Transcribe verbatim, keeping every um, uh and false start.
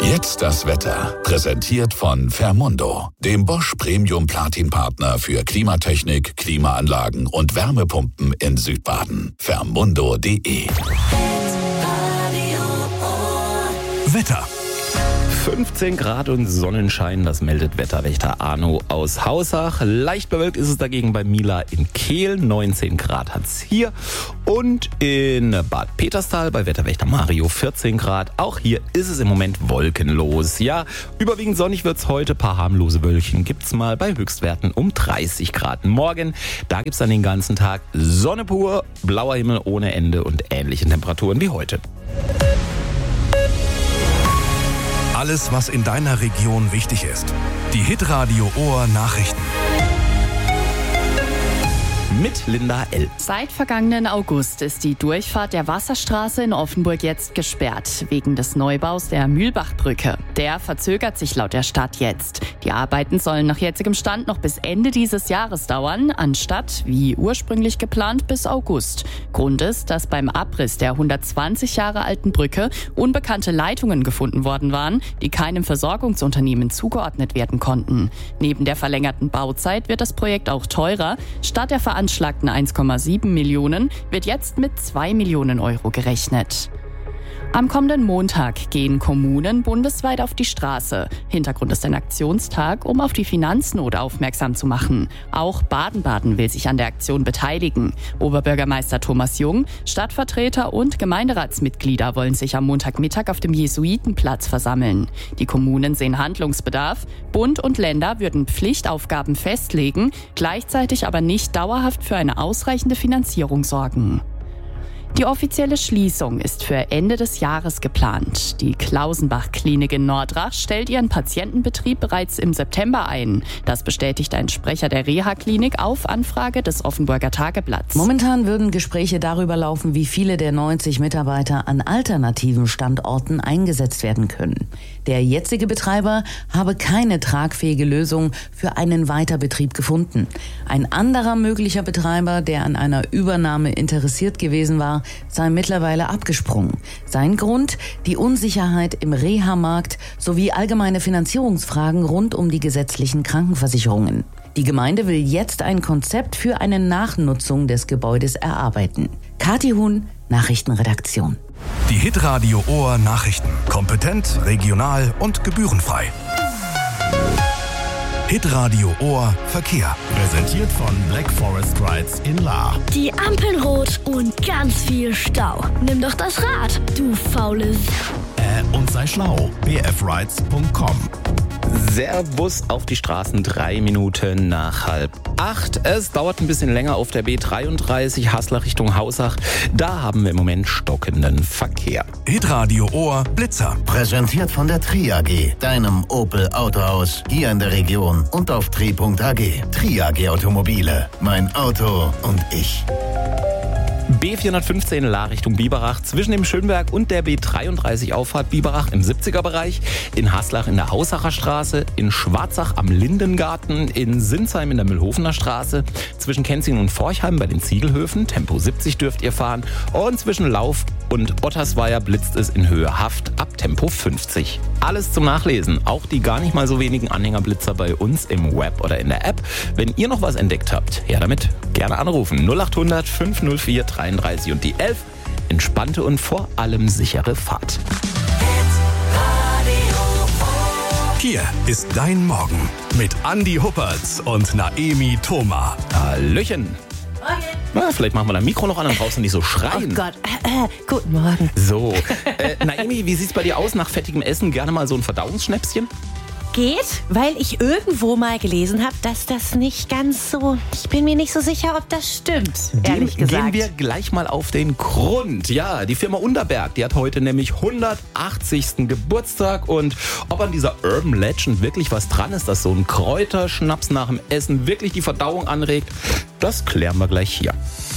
Jetzt das Wetter. Präsentiert von Fermundo, dem Bosch Premium Platin Partner für Klimatechnik, Klimaanlagen und Wärmepumpen in Südbaden. Fermundo punkt de. Wetter. fünfzehn Grad und Sonnenschein, das meldet Wetterwächter Arno aus Hausach. Leicht bewölkt ist es dagegen bei Mila in Kehl. neunzehn Grad hat's hier. Und in Bad Peterstal bei Wetterwächter Mario vierzehn Grad. Auch hier ist es im Moment wolkenlos. Ja, überwiegend sonnig wird's heute. Paar harmlose Wölkchen gibt's mal bei Höchstwerten um dreißig Grad. Morgen, da gibt's dann den ganzen Tag Sonne pur, blauer Himmel ohne Ende und ähnliche Temperaturen wie heute. Alles, was in deiner Region wichtig ist. Die Hitradio Ohr Nachrichten. Mit Linda L. Seit vergangenen August ist die Durchfahrt der Wasserstraße in Offenburg jetzt gesperrt, wegen des Neubaus der Mühlbachbrücke. Der verzögert sich laut der Stadt jetzt. Die Arbeiten sollen nach jetzigem Stand noch bis Ende dieses Jahres dauern, anstatt, wie ursprünglich geplant, bis August. Grund ist, dass beim Abriss der hundertzwanzig Jahre alten Brücke unbekannte Leitungen gefunden worden waren, die keinem Versorgungsunternehmen zugeordnet werden konnten. Neben der verlängerten Bauzeit wird das Projekt auch teurer. Statt der veranschlagten eins Komma sieben Millionen wird jetzt mit zwei Millionen Euro gerechnet. Am kommenden Montag gehen Kommunen bundesweit auf die Straße. Hintergrund ist ein Aktionstag, um auf die Finanznot aufmerksam zu machen. Auch Baden-Baden will sich an der Aktion beteiligen. Oberbürgermeister Thomas Jung, Stadtvertreter und Gemeinderatsmitglieder wollen sich am Montagmittag auf dem Jesuitenplatz versammeln. Die Kommunen sehen Handlungsbedarf. Bund und Länder würden Pflichtaufgaben festlegen, gleichzeitig aber nicht dauerhaft für eine ausreichende Finanzierung sorgen. Die offizielle Schließung ist für Ende des Jahres geplant. Die Klausenbach-Klinik in Nordrach stellt ihren Patientenbetrieb bereits im September ein. Das bestätigt ein Sprecher der Reha-Klinik auf Anfrage des Offenburger Tageblatts. Momentan würden Gespräche darüber laufen, wie viele der neunzig Mitarbeiter an alternativen Standorten eingesetzt werden können. Der jetzige Betreiber habe keine tragfähige Lösung für einen Weiterbetrieb gefunden. Ein anderer möglicher Betreiber, der an einer Übernahme interessiert gewesen war, sei mittlerweile abgesprungen. Sein Grund? Die Unsicherheit im Reha-Markt sowie allgemeine Finanzierungsfragen rund um die gesetzlichen Krankenversicherungen. Die Gemeinde will jetzt ein Konzept für eine Nachnutzung des Gebäudes erarbeiten. Kathi Huhn, Nachrichtenredaktion. Die Hitradio Ohr Nachrichten. Kompetent, regional und gebührenfrei. Hitradio Ohr Verkehr. Präsentiert von Black Forest Rides in Lahr. Die Ampeln rot und ganz viel Stau. Nimm doch das Rad, du faule S***. Äh, und sei schlau. b f rides punkt com. Servus auf die Straßen, drei Minuten nach halb acht. Es dauert ein bisschen länger auf der B dreiunddreißig Haßler Richtung Hausach. Da haben wir im Moment stockenden Verkehr. Hitradio Ohr Blitzer. Präsentiert von der Tri A G, deinem Opel Autohaus hier in der Region und auf tri punkt a g. Tri A G Automobile, mein Auto und ich. B vierhundertfünfzehn Lahr Richtung Biberach, zwischen dem Schönberg und der B dreiunddreißig Auffahrt Biberach im siebziger Bereich, in Haslach in der Hausacher Straße, in Schwarzach am Lindengarten, in Sinsheim in der Mühlhofener Straße, zwischen Kenzingen und Forchheim bei den Ziegelhöfen, Tempo siebzig dürft ihr fahren, und zwischen Lauf und Ottersweier blitzt es in Höhe Haft ab Tempo fünfzig. Alles zum Nachlesen, auch die gar nicht mal so wenigen Anhängerblitzer bei uns im Web oder in der App. Wenn ihr noch was entdeckt habt, her damit, gerne anrufen. null acht hundert fünf null vier dreiunddreißig und die elf. Entspannte und vor allem sichere Fahrt. Hier ist dein Morgen mit Andi Huppertz und Naemi Thoma. Hallöchen. Morgen. Na, vielleicht machen wir dein Mikro noch an, dann brauchst du nicht so schreien. Oh Gott, äh, äh, guten Morgen. So, äh, Naemi, wie sieht's bei dir aus nach fettigem Essen? Gerne mal so ein Verdauungsschnäpschen? Geht, weil ich irgendwo mal gelesen habe, dass das nicht ganz so, ich bin mir nicht so sicher, ob das stimmt, ehrlich Gehen, gesagt. Gehen wir gleich mal auf den Grund. Ja, die Firma Unterberg, die hat heute nämlich hundertachtzigsten Geburtstag, und ob an dieser Urban Legend wirklich was dran ist, dass so ein Kräuterschnaps nach dem Essen wirklich die Verdauung anregt, das klären wir gleich hier.